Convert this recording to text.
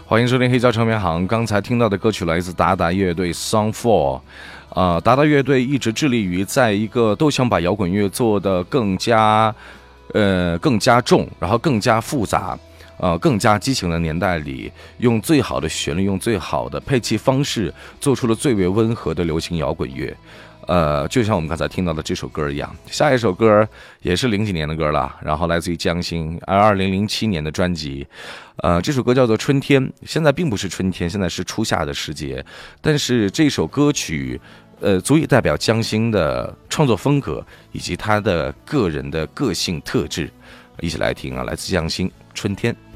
欢迎收听黑胶唱片行。刚才听到的歌曲来自达达乐队 Song 4。达达乐队一直致力于在一个都想把摇滚乐做得更加重，然后更加复杂，更加激情的年代里，用最好的旋律，用最好的配器方式，做出了最为温和的流行摇滚乐。就像我们刚才听到的这首歌一样，下一首歌也是零几年的歌了，然后来自于江心，2007年的专辑，这首歌叫做《春天》，现在并不是春天，现在是初夏的时节，但是这首歌曲，足以代表江心的创作风格以及他的个人的个性特质，一起来听啊，来自江心《春天》。